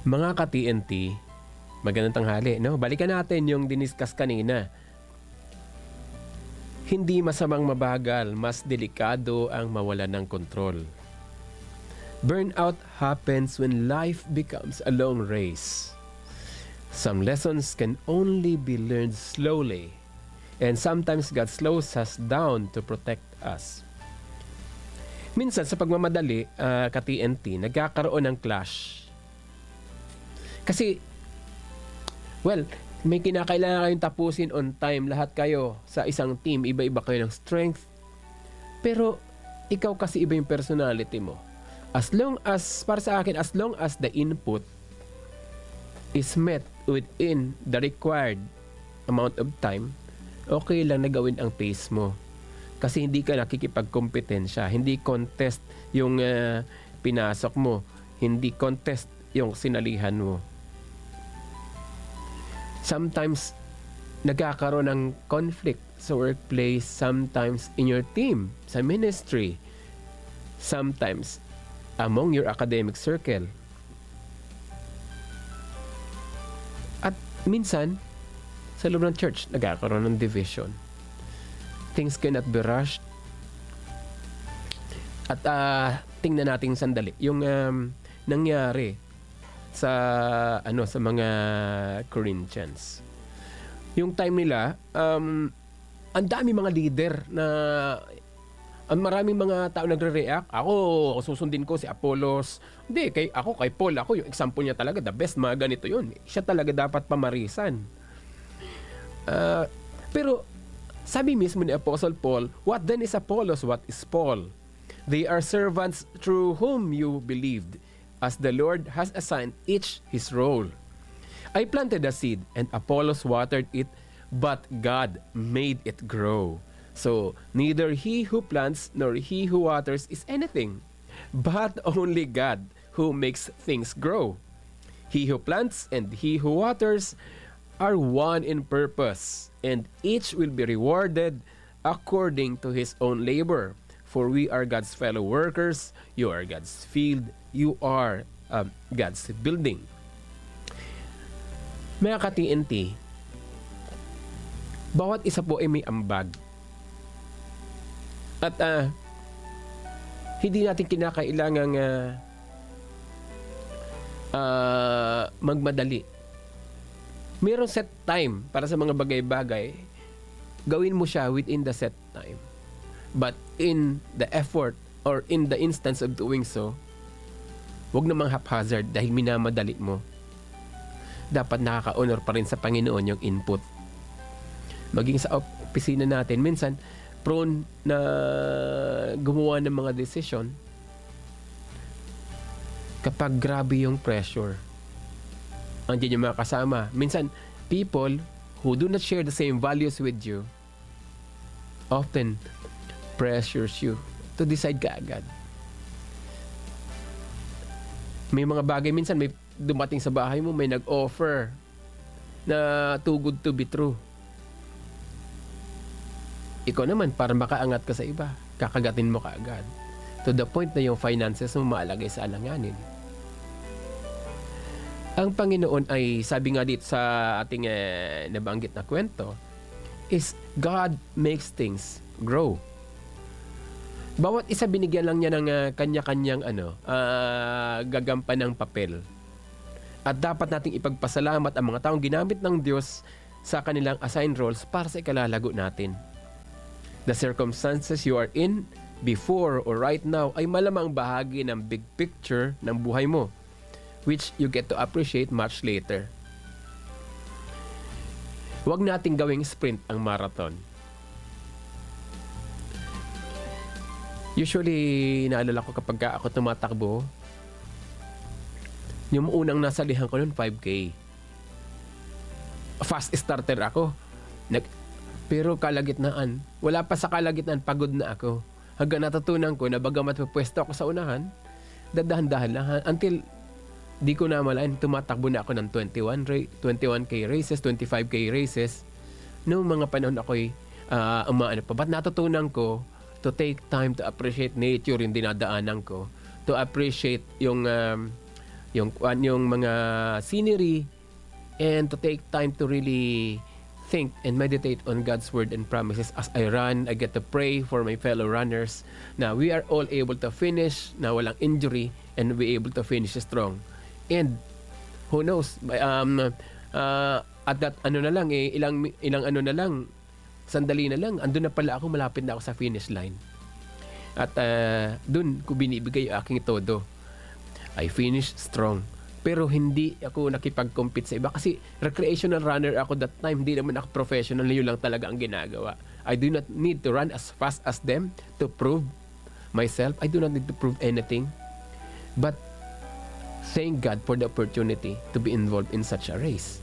Mga ka-TNT, magandang tanghali, no? Balikan natin yung diniscuss kanina. Hindi masamang mabagal, mas delikado ang mawalan ng kontrol. Burnout happens when life becomes a long race. Some lessons can only be learned slowly, and sometimes God slows us down to protect us. Minsan sa pagmamadali, ka-TNT, nagkakaroon ng clash. Kasi, may kinakailangan kayong tapusin on time. Lahat kayo sa isang team, iba-iba kayo ng strength. Pero, ikaw kasi iba yung personality mo. Para sa akin, as long as the input is met within the required amount of time, okay lang na gawin ang pace mo. Kasi hindi ka nakikipagkompetensya. Hindi contest yung pinasok mo. Hindi contest yung sinalihan mo. Sometimes, nagkakaroon ng conflict sa workplace, sometimes in your team, sa ministry, sometimes among your academic circle. At minsan, sa loob ng church, nagkakaroon ng division. Things cannot be rushed. At tingnan natin sandali, yung nangyari sa mga Corinthians. Yung time nila, ang dami mga leader na ang maraming mga tao nagre-react. Ako, susundin ko si Apollos. Hindi, kay Paul, yung example niya talaga, the best, mga ganito yun. Siya talaga dapat pamarisan. Pero, sabi mismo ni Apostle Paul, what then is Apollos, what is Paul? They are servants through whom you believed, as the Lord has assigned each his role. I planted the seed, and Apollos watered it, but God made it grow. So, neither he who plants nor he who waters is anything, but only God who makes things grow. He who plants and he who waters are one in purpose, and each will be rewarded according to his own labor. For we are God's fellow workers, you are God's field, you are God's building. Mga ka-TNT, bawat isa po ay may ambag. At hindi natin kinakailangang magmadali. Mayroong set time para sa mga bagay-bagay. Gawin mo siya within the set time. But in the effort or in the instance of doing so, huwag namang haphazard dahil minamadali mo. Dapat nakaka-honor pa rin sa Panginoon yung input. Maging sa opisina natin, minsan prone na gumawa ng mga desisyon kapag grabe yung pressure. Andiyan yung mga kasama. Minsan, people who do not share the same values with you often pressures you to decide kaagad. May mga bagay minsan, may dumating sa bahay mo, may nag-offer na too good to be true. Ikaw naman, para makaangat ka sa iba, kakagatin mo kaagad. To the point na yung finances mo maalagay sa alanganin. Ang Panginoon ay, sabi nga dito sa ating nabanggit na kwento, is God makes things grow. Bawat isa binigyan lang niya ng kanya-kanyang gagampan ng papel. At dapat nating ipagpasalamat ang mga taong ginamit ng Diyos sa kanilang assigned roles para sa ikalalago natin. The circumstances you are in before or right now ay malamang bahagi ng big picture ng buhay mo, which you get to appreciate much later. Huwag nating gawing sprint ang marathon. Usually, naalala ko kapag ako tumatakbo, yung unang nasalihan ko noon, 5K. Fast starter ako. Pero kalagitnaan, wala pa sa kalagitnaan, pagod na ako. Hanggang natutunan ko na bagamat pwesto ako sa unahan, dadahan-dahan lang. Until di ko na malayan, tumatakbo na ako ng 21K races, 25K races. Noong mga panahon ako'y umaano pa. Ba't natutunan ko to take time to appreciate nature yung dinadaanan ko, to appreciate yung yung mga scenery, and to take time to really think and meditate on God's word and promises. As I run, I get to pray for my fellow runners na we are all able to finish na walang injury and be able to finish strong. And who knows, at that ano na lang, ilang ano na lang, sandali na lang, andun na pala ako, malapit na ako sa finish line. At dun ko binibigay yung aking todo. I finish strong. Pero hindi ako nakipag-compete sa iba kasi recreational runner ako that time. Hindi naman ako professional. Yun lang talaga ang ginagawa. I do not need to run as fast as them to prove myself. I do not need to prove anything. But thank God for the opportunity to be involved in such a race.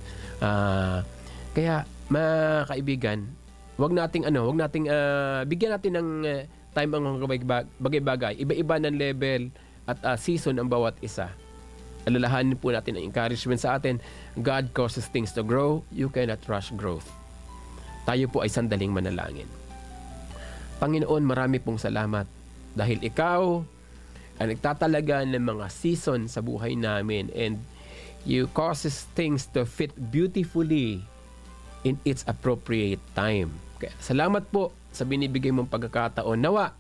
Kaya mga kaibigan, wag nating bigyan natin ng time ang bagay-bagay. Iba-iba ng level at season ang bawat isa. Alalahanin po natin ang encouragement sa atin. God causes things to grow. You cannot rush growth. Tayo po ay sandaling manalangin. Panginoon, marami pong salamat dahil ikaw ang nagtatalaga ng mga season sa buhay namin, and you causes things to fit beautifully in its appropriate time. Kaya salamat po sa binibigay mong pagkakataon. Nawa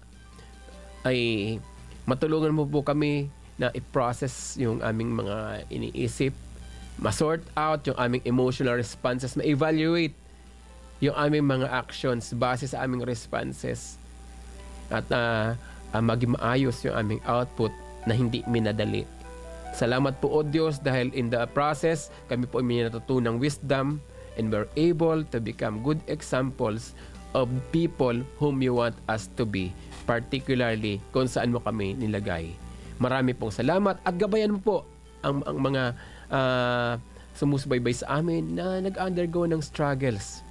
ay matulungan mo po kami na i-process yung aming mga iniisip, ma-sort out yung aming emotional responses, ma-evaluate yung aming mga actions base sa aming responses, at maging maayos yung aming output na hindi minadali. Salamat po, O Diyos, dahil in the process, kami po may natutunang wisdom, and we're able to become good examples of people whom you want us to be, particularly kung saan mo kami nilagay. Marami pong salamat at gabayan mo po ang mga sumusubaybay sa amin na nag-undergo ng struggles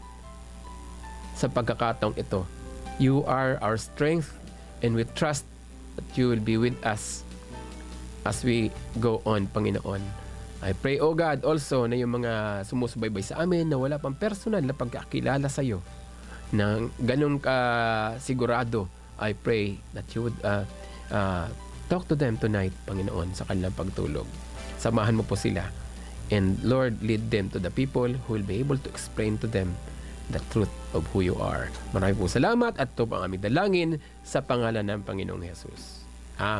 sa pagkakataong ito. You are our strength, and we trust that you will be with us as we go on, Panginoon. I pray, O God, also na yung mga sumusubaybay sa amin na wala pang personal na pagkakilala sa iyo na ganun ka sigurado, I pray that you would talk to them tonight, Panginoon, sa kanilang pagtulog. Samahan mo po sila. And Lord, lead them to the people who will be able to explain to them the truth of who you are. Maraming po salamat at ito po ang aming dalangin sa pangalan ng Panginoong Jesus.